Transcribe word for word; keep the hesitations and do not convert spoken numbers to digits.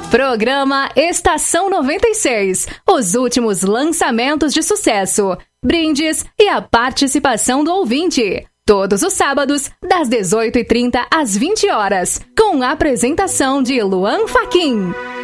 Programa Estação noventa e seis. Os últimos lançamentos de sucesso, brindes e a participação do ouvinte. Todos os sábados, das dezoito e trinta às vinte horas. Com a apresentação de Luan Fachin.